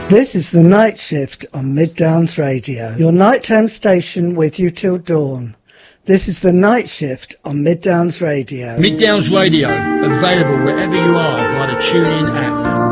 This is the Night Shift on Mid Downs Radio, your nighttime station with you till dawn. This is the Night Shift on Mid Downs Radio. Mid Downs Radio, available wherever you are via the TuneIn app.